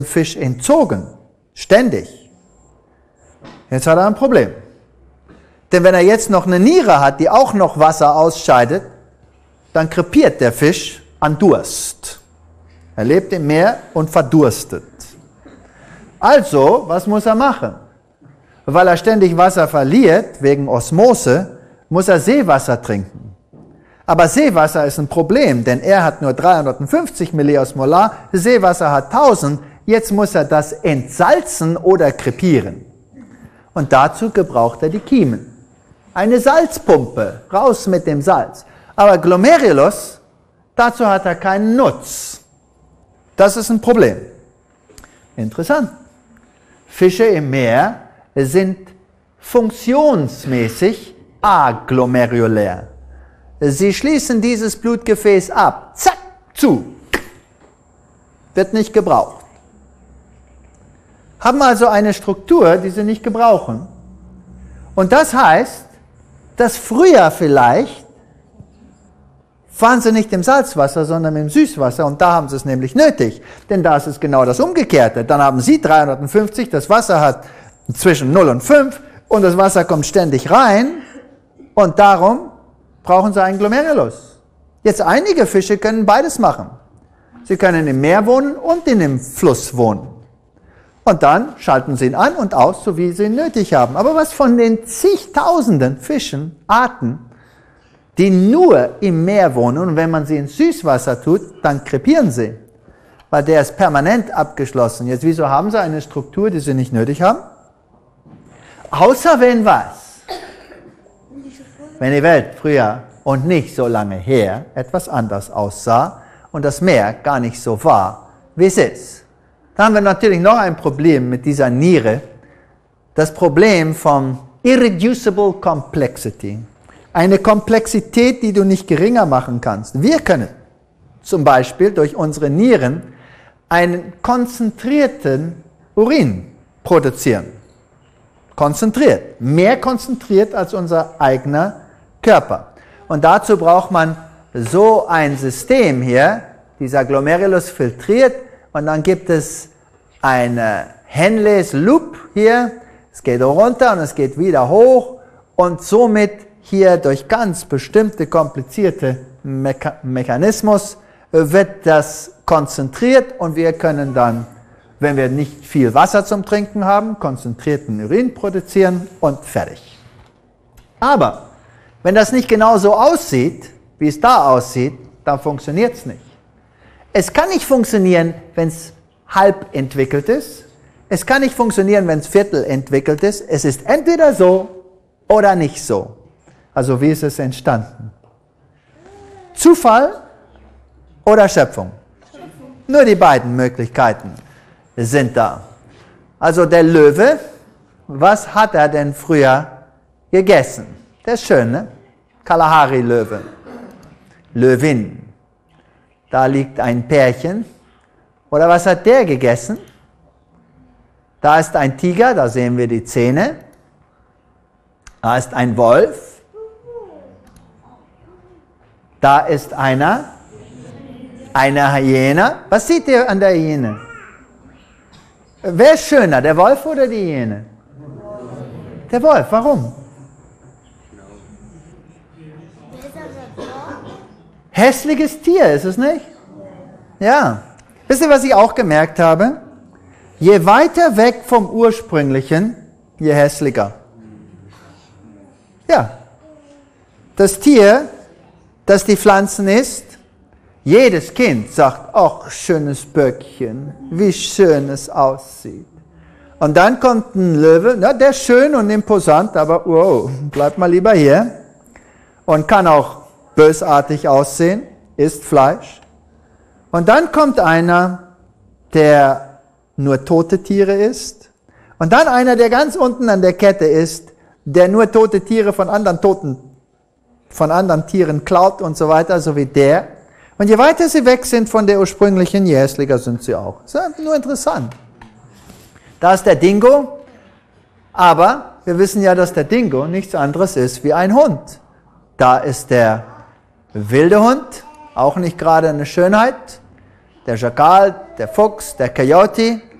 Fisch entzogen. Ständig. Jetzt hat er ein Problem. Denn wenn er jetzt noch eine Niere hat, die auch noch Wasser ausscheidet, dann krepiert der Fisch an Durst. Er lebt im Meer und verdurstet. Also, was muss er machen? Weil er ständig Wasser verliert, wegen Osmose, muss er Seewasser trinken. Aber Seewasser ist ein Problem, denn er hat nur 350 Milliosmolar, Seewasser hat 1000, jetzt muss er das entsalzen oder krepieren. Und dazu gebraucht er die Kiemen. Eine Salzpumpe, raus mit dem Salz. Aber Glomerulus, dazu hat er keinen Nutz. Das ist ein Problem. Interessant. Fische im Meer sind funktionsmäßig aglomerulär. Sie schließen dieses Blutgefäß ab. Zack, zu. Wird nicht gebraucht. Haben also eine Struktur, die sie nicht gebrauchen. Und das heißt, dass früher vielleicht waren sie nicht im Salzwasser, sondern im Süßwasser. Und da haben sie es nämlich nötig. Denn da ist es genau das Umgekehrte. Dann haben sie 350, das Wasser hat zwischen 0 und 5 und das Wasser kommt ständig rein. Und darum brauchen sie einen Glomerulus. Jetzt einige Fische können beides machen. Sie können im Meer wohnen und in dem Fluss wohnen. Und dann schalten sie ihn an und aus, so wie sie ihn nötig haben. Aber was von den zigtausenden Fischen, Arten, die nur im Meer wohnen, und wenn man sie ins Süßwasser tut, dann krepieren sie. Weil der ist permanent abgeschlossen. Jetzt, wieso haben sie eine Struktur, die sie nicht nötig haben? Außer wenn was? Wenn die Welt früher und nicht so lange her etwas anders aussah und das Meer gar nicht so war, wie es ist. Da haben wir natürlich noch ein Problem mit dieser Niere. Das Problem von Irreducible Complexity. Eine Komplexität, die du nicht geringer machen kannst. Wir können zum Beispiel durch unsere Nieren einen konzentrierten Urin produzieren. Konzentriert. Mehr konzentriert als unser eigener Körper. Und dazu braucht man so ein System hier. Dieser Glomerulus filtriert und dann gibt es eine Henle's Loop hier. Es geht runter und es geht wieder hoch und somit hier durch ganz bestimmte komplizierte Mechanismus wird das konzentriert und wir können dann, wenn wir nicht viel Wasser zum Trinken haben, konzentrierten Urin produzieren und fertig. Aber wenn das nicht genau so aussieht, wie es da aussieht, dann funktioniert es nicht. Es kann nicht funktionieren, wenn es halb entwickelt ist. Es kann nicht funktionieren, wenn es viertel entwickelt ist. Es ist entweder so oder nicht so. Also wie ist es entstanden? Zufall oder Schöpfung? Nur die beiden Möglichkeiten sind da. Also der Löwe, was hat er denn früher gegessen? Der ist schön, ne? Kalahari-Löwe. Löwin. Da liegt ein Pärchen. Oder was hat der gegessen? Da ist ein Tiger, da sehen wir die Zähne. Da ist ein Wolf. Da ist eine Hyäne. Was seht ihr an der Hyäne? Wer ist schöner, der Wolf oder die Hyäne? Der Wolf, warum? Hässliches Tier, ist es nicht? Ja. Wisst ihr, was ich auch gemerkt habe? Je weiter weg vom Ursprünglichen, je hässlicher. Ja. Das Tier, das die Pflanzen isst, jedes Kind sagt, ach, schönes Böckchen, wie schön es aussieht. Und dann kommt ein Löwe, na, der ist schön und imposant, aber wow, bleib mal lieber hier. Und kann auch bösartig aussehen, isst Fleisch. Und dann kommt einer, der nur tote Tiere isst. Und dann einer, der ganz unten an der Kette ist, der nur tote Tiere von anderen Tieren klaut und so weiter, so wie der. Und je weiter sie weg sind von der ursprünglichen, je hässlicher sind sie auch. Das ist nur interessant. Da ist der Dingo, aber wir wissen ja, dass der Dingo nichts anderes ist wie ein Hund. Da ist der wilde Hund, auch nicht gerade eine Schönheit. der Schakal, der Fuchs, der Coyote